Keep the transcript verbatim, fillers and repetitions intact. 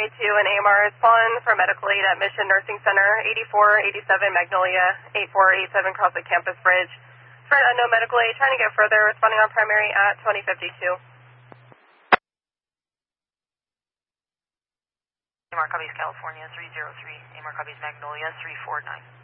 two and A M R is fallen for medical aid at Mission Nursing Center, eighty-four eighty-seven Magnolia, eight four eight seven across the campus bridge. For an unknown medical aid, trying to get further, responding on primary at twenty fifty-two. A M R copies California three zero three, A M R copies Magnolia three four nine.